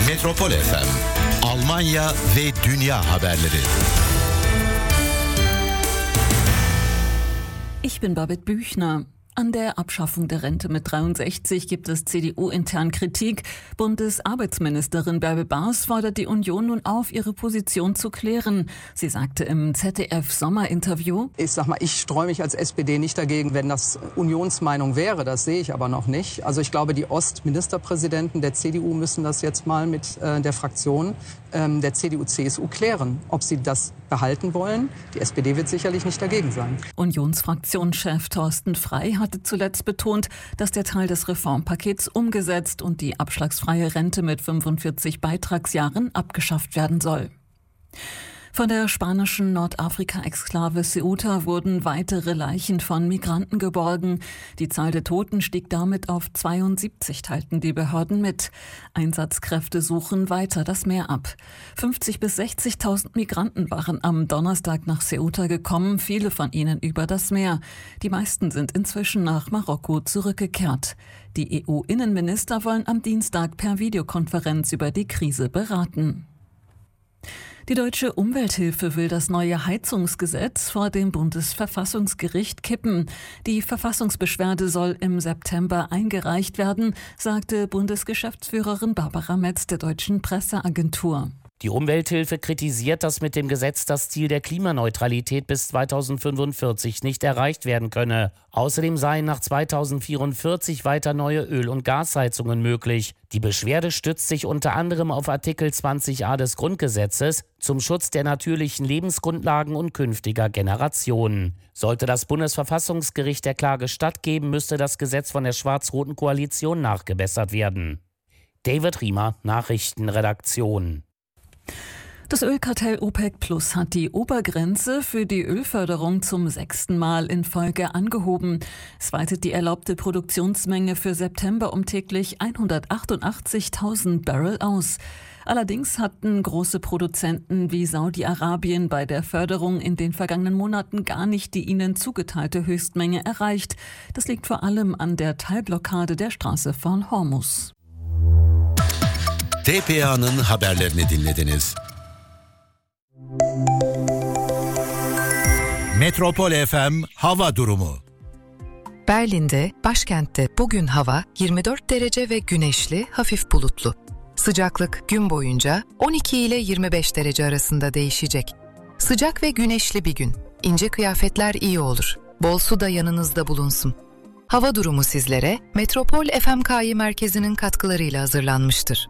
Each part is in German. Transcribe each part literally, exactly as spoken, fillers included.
Metropol F M, Almanya ve dünya haberleri. Ich bin Babette Büchner. An der Abschaffung der Rente mit dreiundsechzig gibt es C D U-intern Kritik. Bundesarbeitsministerin Bärbel Baas fordert die Union nun auf, ihre Position zu klären. Sie sagte im Z D F-Sommerinterview: Ich sag mal, ich streue mich als S P D nicht dagegen, wenn das Unionsmeinung wäre. Das sehe ich aber noch nicht. Also ich glaube, die Ostministerpräsidenten der C D U müssen das jetzt mal mit äh, der Fraktion ähm, der C D U-C S U klären, ob sie das behalten wollen. Die S P D wird sicherlich nicht dagegen sein. Unionsfraktionschef Thorsten Frey hatte zuletzt betont, dass der Teil des Reformpakets umgesetzt und die abschlagsfreie Rente mit fünfundvierzig Beitragsjahren abgeschafft werden soll. Von der spanischen Nordafrika-Exklave Ceuta wurden weitere Leichen von Migranten geborgen. Die Zahl der Toten stieg damit auf zweiundsiebzig, teilten die Behörden mit. Einsatzkräfte suchen weiter das Meer ab. fünfzigtausend bis sechzigtausend Migranten waren am Donnerstag nach Ceuta gekommen, viele von ihnen über das Meer. Die meisten sind inzwischen nach Marokko zurückgekehrt. Die E U-Innenminister wollen am Dienstag per Videokonferenz über die Krise beraten. Die Deutsche Umwelthilfe will das neue Heizungsgesetz vor dem Bundesverfassungsgericht kippen. Die Verfassungsbeschwerde soll im September eingereicht werden, sagte Bundesgeschäftsführerin Barbara Metz der Deutschen Presseagentur. Die Umwelthilfe kritisiert, dass mit dem Gesetz das Ziel der Klimaneutralität bis zweitausendfünfundvierzig nicht erreicht werden könne. Außerdem seien nach zweitausendvierundvierzig weiter neue Öl- und Gasheizungen möglich. Die Beschwerde stützt sich unter anderem auf Artikel zwanzig a des Grundgesetzes zum Schutz der natürlichen Lebensgrundlagen und künftiger Generationen. Sollte das Bundesverfassungsgericht der Klage stattgeben, müsste das Gesetz von der schwarz-roten Koalition nachgebessert werden. David Riemer, Nachrichtenredaktion. Das Ölkartell OPEC Plus hat die Obergrenze für die Ölförderung zum sechsten Mal in Folge angehoben. Es weitet die erlaubte Produktionsmenge für September um täglich hundertachtundachtzigtausend Barrel aus. Allerdings hatten große Produzenten wie Saudi-Arabien bei der Förderung in den vergangenen Monaten gar nicht die ihnen zugeteilte Höchstmenge erreicht. Das liegt vor allem an der Teilblockade der Straße von Hormuz. T P A'nın haberlerini dinlediniz. Metropol F M hava durumu. Berlin'de, başkentte bugün hava yirmi dört derece ve güneşli, hafif bulutlu. Sıcaklık gün boyunca on iki ile yirmi beş derece arasında değişecek. Sıcak ve güneşli bir gün. İnce kıyafetler iyi olur. Bol su da yanınızda bulunsun. Hava durumu sizlere Metropol F M K Y merkezinin katkılarıyla hazırlanmıştır.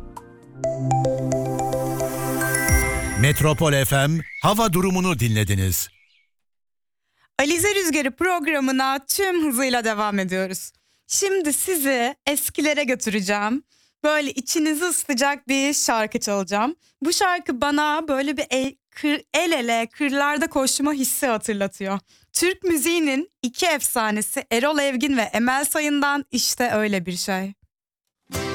Metropol F M hava durumunu dinlediniz. Alize Rüzgarı programına tüm hızıyla devam ediyoruz. Şimdi sizi eskilere götüreceğim. Böyle içinizi ısıtacak bir şarkı çalacağım. Bu şarkı bana böyle bir el, kır, el ele kırlarda koşma hissi hatırlatıyor. Türk müziğinin iki efsanesi Erol Evgin ve Emel Sayın'dan işte öyle bir şey.